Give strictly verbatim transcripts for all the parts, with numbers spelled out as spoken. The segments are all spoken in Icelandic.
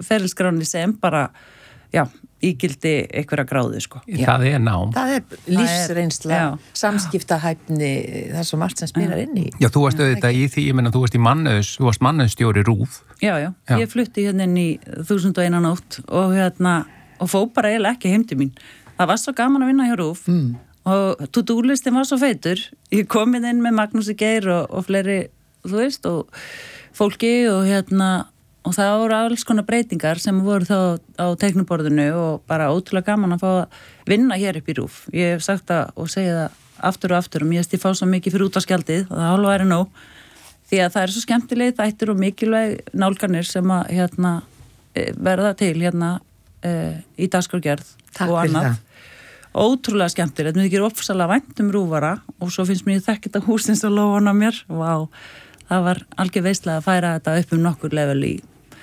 ferilskráni sem bara, já, ígildi einhverja gráðu, sko. Það er nám. Það er lífsreynsla, samskiptahæfni, það er svo margt sem spilar inn í. Já, þú varst auðvitað í því, ég menna, þú varst í mannauðs, þú varst mannauðsstjóri RÚV. Já, já, já, ég flutti hérna inn í þúsund og eina nótt og hérna, og fó bara eiginlega ekki heim til mín. Það var svo gaman að vinna hjá RÚV mm. og to-do-listin var svo feitur. Ég kom inn með Magnúsi Geir og, og fleiri, þú veist, og fólki og hérna, og það voru alls konar breytingar sem voru þá á teiknuborðinu og bara ótrúlega gaman að fá að vinna hér upp í RÚV. Ég hef sagt það og segið það aftur og aftur og mér veist ég fá svo mikið fyrir útvarpsgjaldið og það hálfa væri nóg því að það er svo skemmtilegi þættir og mikilvæg nálganir sem að hérna, verða til hérna e, í dagskrárgerð og annað. Ótrúlega skemmtilegt, mér þykir ofsalega vænt um RÚVara og svo finnst mér þekkit að húsins og lófan á mér. Vá, það var algjör veislega að færa þetta upp um nokkur level í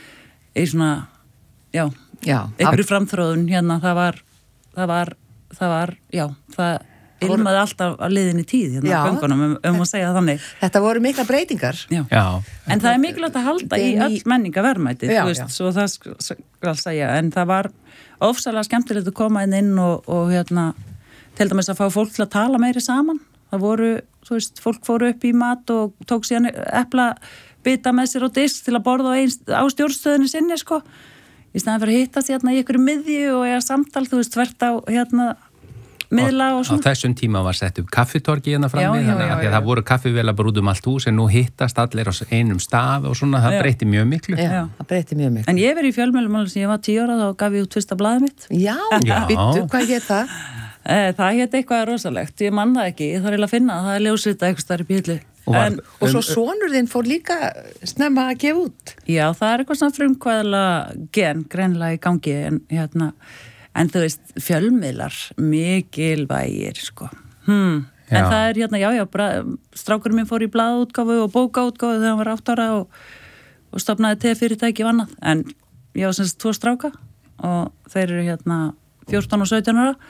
í svona, já, já einhverju framþróðun hérna, það var, það var, það var, já, það ilmaði alltaf að liðinni tíð hérna á göngunum um, um að segja þannig. Þetta voru mikla breytingar. Já. Já. En það er mikilvægt að halda í öll menningaverðmæti, þú veist, já. Svo það skal segja, en það var ofsalega skemmtilegt að koma inn inn og, og hérna, til dæmis að fá fólk til að tala meiri saman. Það voru, þú veist, fólk fóru upp í mat og tók síðan epla bita með sér á disk til að borða á, einst, á stjórnstöðinu sinni, sko. Í staðan fyrir að hittast hérna í einhverju miðju og eiga samtal, þú veist, tvert á hérna miðla og svona. Á þessum tíma var sett upp kaffitorgi hérna frammi, þannig að það voru kaffivélar bara út um allt hús, en nú hittast allir á einum stað og svona, það breyti mjög miklu. Já, já, það breyti mjög miklu. En ég verið í fjölmiðlum alveg sem ég var tíu ára, þá gaf ég út fyrsta blaðið mitt. Já, já. Bittu, hvað hét það? Það hét eitthvað rosalegt, ég man það ekki, ég þarf eiginlega að finna, það er ljósrita eitthvað starf í bíli. Og, var, en, og svo sonur þinn fór líka snemma að gefa út. Já, það er eitthvað svona frumkvæðilega gen, greinlega í gangi, en, hérna, en þú veist, fjölmiðlar, mikilvægir, sko. Hmm. En það er hérna, já, já, bra, strákurinn minn fór í blaðaútgáfu og bókaútgáfu þegar hann var átt ára og, og stofnaði te-fyrirtæki og annað. En ég var semst tvo stráka og þeir eru hérna fjórtán og sautján ára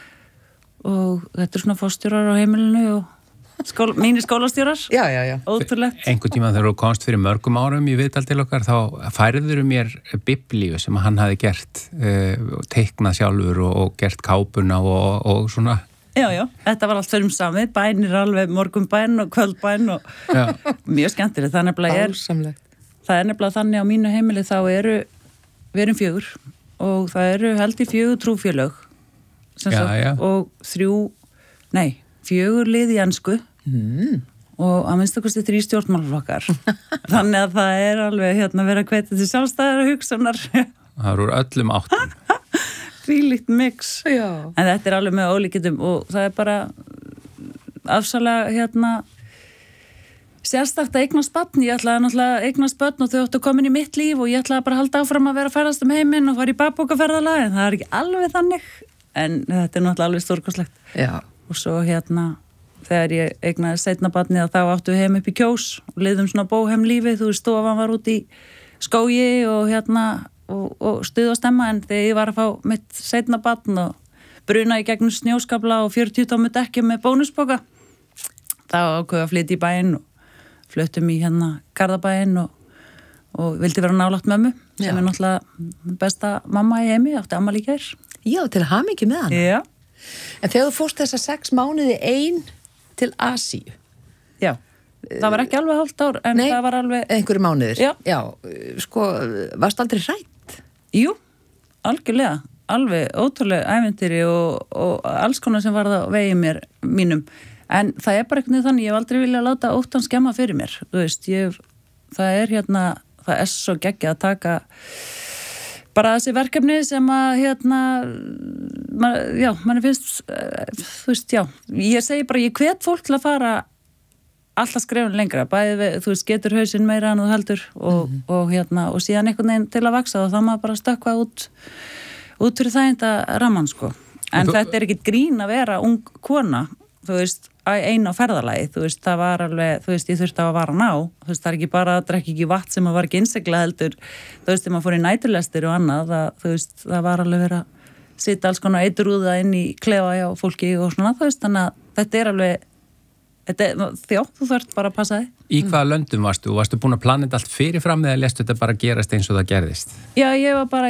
og þetta er svona fórstjórar á heimilinu og Skól, mínir skólastjórar. Já, já, já. Ótrúlegt. Einhvern tíma þegar þú komst fyrir mörgum árum í viðtal til okkar, þá færður mér biblíu sem hann hafi gert, uh, teiknað sjálfur og, og gert kápuna og, og svona. Já, já. Þetta var allt fyrir um samið, bænir alveg morgunbæn og kvöldbæn og mjög skemmtilegt. Það er nefnilega, er, það er nefnilega þannig á mínu heimili þá eru, við erum fjögur og það eru held í fjögur trúfélög já, já. Og þrjú, nei, fjögur lið í ensku mm. og að minnst okkur þrý stjórnmálaflokkar þannig að það er alveg hérna verið að hvetja til sjálfstæðar og hugsunar. Það eru öllum áttum. Fílíkt mix. Já. En þetta er alveg með ólíkindum og það er bara afsalega hérna sérstakt að eignast börn. Ég ætlaði náttúrulega að eignast börn og þau áttu að koma inn í mitt líf og ég ætlaði bara að halda áfram að vera að ferðast um heiminn og fara í bakbókaferðalag en það er ekki alveg þannig en þetta er náttúrulega alveg stórkostlegt. Já. Og svo hérna, þegar ég eignaði seinna barnið að þá áttu heim upp í Kjós og liðum svona bóhem lífi, þú veist, stofan var út í skógi og hérna, og, og stuð og stemma, en þegar ég var að fá mitt seinna barn og bruna í gegnum snjóskabla og fjörutíu tómu dekki með bónusboka, þá ákveði að flytja í bæinn og fluttum í hérna Garðabæinn og, og vildi vera nálægt mömmu, sem Já. Er náttúrulega besta mamma í heimi, átti amma líka er. Já, til hamingju með hana. Já. En þegar þú fórst þessa sex mánuði ein til Asíu. Já, það var ekki alveg hálft ár, en Nei, það var alveg... einhverju mánuðir. Já. Já, sko, varst aldrei hrætt? Jú, algjörlega, alveg ótrúlega ævintýri og, og alls konar sem var það vegið mér mínum. En það er bara eitthvað þannig, ég hef aldrei viljað láta óttan skemma fyrir mér. Þú veist, ég, það er hérna, það er svo geggjað að taka... bara þessi verkefni sem að hérna, man, já, manni finnst, þú veist, já, ég segi bara, ég hvet fólk til að fara alltaf skrefun lengra, bæði við, þú veist, getur hausinn meira en þú heldur og, mm-hmm. og hérna, og síðan einhvern veginn til að vaksa og þá maður bara stökkva út, út fyrir þæginda ramman, sko. En þú... þetta er ekkit grín að vera ung kona, þú veist, einu á ferðalagi, þú veist, það var alveg, þú veist, ég þurfti að vara ná, þú veist, það er ekki bara að drekka ekki vatn sem að var ekki innsegla heldur, þú veist, þegar maður fór í næturlestir og annað, það, þú veist, það var alveg verið að sitja alls konar eiturúða inn í klefa hjá fólki og svona, þú veist, þannig að þetta er alveg, þetta er, þjó, þú þurft bara að passa þig. Í hvaða löndum varstu? Varstu búin að plana þetta allt fyrirfram eða lestu þetta bara gerast eins og það gerðist? Já, ég var bara